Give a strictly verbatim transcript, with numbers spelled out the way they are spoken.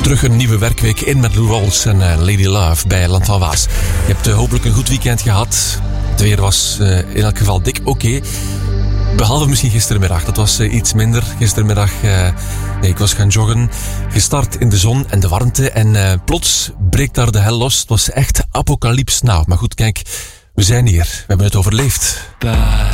Terug een nieuwe werkweek in met Lou Rawls en uh, Lady Love bij Land van Waas. Je hebt uh, hopelijk een goed weekend gehad. Het weer was uh, in elk geval dik oké. Okay. Behalve misschien gistermiddag. Dat was uh, iets minder. Gistermiddag, uh, nee, ik was gaan joggen. Gestart in de zon en de warmte. En uh, plots breekt daar de hel los. Het was echt apocalyps. Nou, maar goed, kijk. We zijn hier. We hebben het overleefd. Bye.